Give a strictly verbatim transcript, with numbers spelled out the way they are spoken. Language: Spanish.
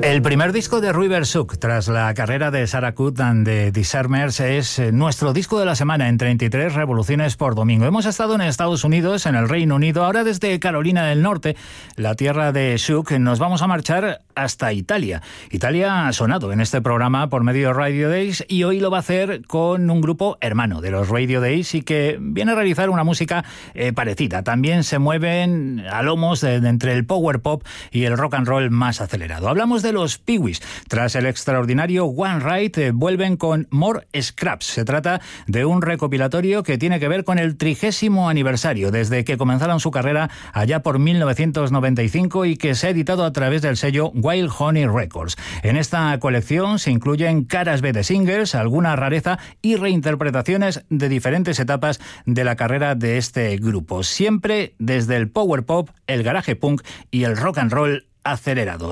El primer disco de River Shook, tras la carrera de Sarah Cook and the Disarmers, es nuestro disco de la semana en treinta y tres revoluciones por domingo. Hemos estado en Estados Unidos, en el Reino Unido, ahora desde Carolina del Norte, la tierra de Shook, nos vamos a marchar hasta Italia. Italia ha sonado en este programa por medio de Radio Days y hoy lo va a hacer con un grupo hermano de los Radio Days y que viene a realizar una música eh, parecida. También se mueven a lomos de, de entre el power pop y el rock and roll más acelerado. Hablamos de los Pee-wees. Tras el extraordinario One Ride, eh, vuelven con More Scraps. Se trata de un recopilatorio que tiene que ver con el trigésimo aniversario desde que comenzaron su carrera allá por mil novecientos noventa y cinco y que se ha editado a través del sello Wild Honey Records. En esta colección se incluyen caras B de singles, alguna rareza y reinterpretaciones de diferentes etapas de la carrera de este grupo, siempre desde el power pop, el garage punk y el rock and roll acelerado.